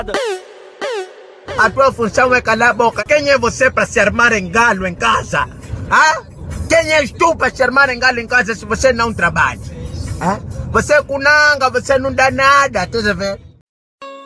A tua função é calar a boca. Quem é você para se armar em galo em casa? Quem és tu para se armar em galo em casa se você não trabalha? Você é cunanga, você não dá nada, estás a ver?